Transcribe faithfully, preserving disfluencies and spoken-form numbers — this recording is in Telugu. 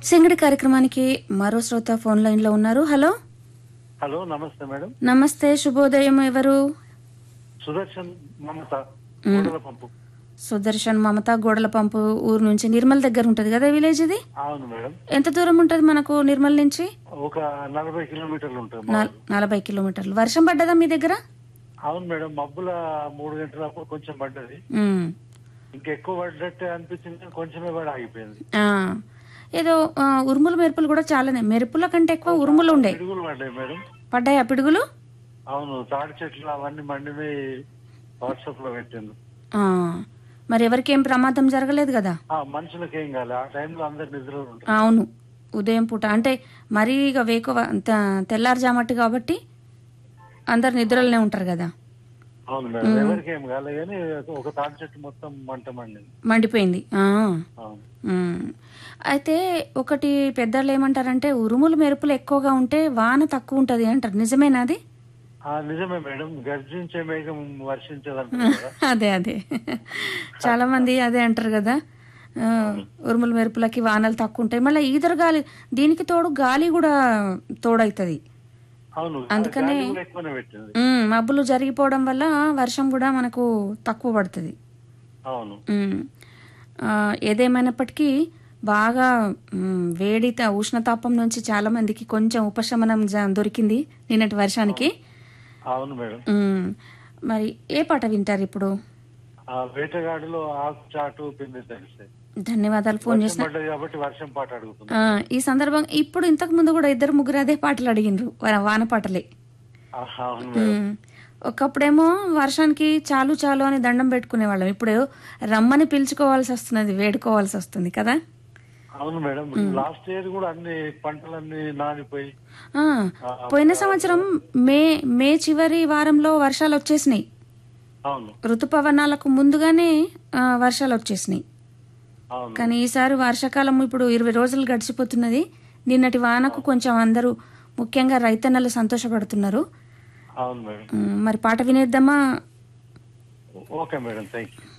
సింగడి కార్యక్రమానికి మరో శ్రోత ఫోన్ లైన్ లో ఉన్నారు. హలో హలో నమస్తే మేడం. నమస్తే, శుభోదయం. ఎవరు? సుదర్శన్ మమత మ్. గోడల పంపు. సుదర్శన్ మమత గోడల పంపు ఊరు నుంచి. నిర్మల్ దగ్గర ఉంటది కదా విలేజ్ ఇది? అవును మేడం. ఎంత దూరం ఉంటది మనకు నిర్మల్ నుంచి? ఒక నలభై కిలోమీటర్లు ఉంటుంది మా నల్- ఊరు. నలభై కిలోమీటర్లు. వర్షం పడ్డదా మీ దగ్గర? అవును మేడం, మబ్బుల మూడు గంటలప్పుడు కొంచెం పడ్డది. మ్. ఇంకెక్కువ పడ్డట్టే అనిపించింది కానీ కొంచెమే పడి ఆగిపోయింది. ఆ. ఏదో ఆ, ఉరుములు మెరుపులు కూడా చాలానే, మెరుపుల కంటే ఎక్కువ ఉరుములు ఉండే. పిడుగులు పడ్డాయి మేడం. పడ్డాయా పిడుగులు? అవును, తాడి చెట్లు అవన్నీ మండివి వాట్సాప్ లో పెట్టింది. ఆ. మరి ఎవరికేం ప్రమాదం జరగలేదు కదా? ఆ మనుషులకు ఏం కాలే. ఆ టైంలో అందరు నిద్రలో ఉంటారు. అవును, ఉదయం పూట అంటే మరీ ఇక వేకువ త- తెల్లారుజామట్టు కాబట్టి అందరు నిద్రలోనే ఉంటారు కదా. అవును మేడం, ఎవరికి ఏం కాలే కానీ ఒక తాడి చెట్టు మొత్తం మంట మండింది. మండిపోయింది. ఆ. అవును. ఉమ్. అయితే ఒకటి పెద్దలు ఏమంటారంటే ఉరుములు మెరుపులు ఎక్కువగా ఉంటే వాన తక్కువ ఉంటది అంటారు. నిజమేనా అది? ఆ, నిజమే మేడం, గర్జించే మేఘం వర్షించదంటారు కదా. అదే అదే చాలా మంది అదే అంటారు కదా. ఆ, ఉరుములు మెరుపులకి వానలు తక్కువ ఉంటాయి. మళ్ళీ ఈదురు గాలి, దీనికి తోడు గాలి కూడా తోడైతది. అవును, అందుకనే గాలి కూడా ఎక్కువనే పెట్టింది. ఉమ్, మబ్బులు జరిగిపోవడం వల్ల వర్షం కూడా మనకు తక్కువ పడుతుంది. అవును. ఉమ్. ఆ, ఏదేమైనప్పటికీ బాగా ఉమ్, వేడి త- ఉష్ణతాపం నుంచి చాలా మందికి కొంచెం ఉపశమనం జ- దొరికింది నిన్నటి వర్షానికి. అవును మేడం. ఉమ్. మరి ఏ పాట వింటారు ఇప్పుడు? ఆ వేటగాడిలో ఆకు చాటు పిండి తెలిసే. ధన్యవాదాలు ఫోన్ వర్షం చేసిన. పడ్డది కాబట్టి వర్షం పాట అడుగుతుంది. ఆ, ఈ సందర్భంగా ఇప్పుడు ఇంతకు ముందు కూడా ఇద్దరు ముగ్గురు అదే పాటలు అడిగిండ్రు, వా- వాన పాటలే. ఆహా, అవును మేడం. ఉమ్. ఒకప్పుడేమో వర్షానికి చాలు చాలు అని దండం పెట్టుకునే వాళ్ళం. ఇప్పుడు రమ్మని పిలుచుకోవాల్సి వస్తున్నది, వేడుకోవాల్సి వస్తుంది కదా. అవును మేడం, లాస్ట్ ఇయర్ కూడా అన్ని పంటలన్నీ నానిపోయి. ఆ, పోయిన సంవత్సరం మే మే చివరి వారంలో వర్షాలు వచ్చేసినాయి. అవును. ఋతుపవనాలకు ముందుగానే ఆ, వర్షాలు వచ్చేసినాయి. అవును. కానీ ఈసారి వర్షాకాలం ఇప్పుడు ఇరవై రోజులు గడిచిపోతున్నది. నిన్నటి వానకు కొంచెం అందరూ ముఖ్యంగా రైతన్నలు సంతోషపడుతున్నారు. అవును మేడం. ఉమ్, మరి పాట వినేద్దామా? Okay madam, thank you.